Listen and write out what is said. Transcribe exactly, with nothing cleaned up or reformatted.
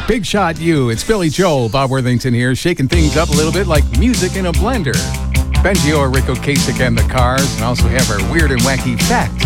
Big Shot You. It's Billy Joel. Bob Worthington here, shaking things up a little bit like music in a blender. Benji Rico Kasich and the Cars, and also have our weird and wacky fact